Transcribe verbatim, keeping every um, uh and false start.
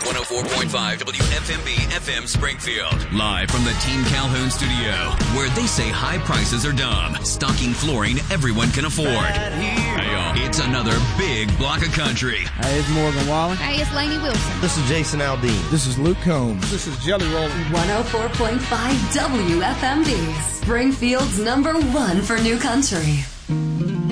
one oh four point five W F M B F M Springfield. Live from the Team Calhoun studio, where they say high prices are dumb, stocking flooring everyone can afford. Hey, y'all, it's another big block of country. Hey, it's Morgan Wallen. Hey, it's Lainey Wilson. This is Jason Aldean. This is Luke Combs. This is Jelly Roll. one oh four point five W F M B, Springfield's number one for new country.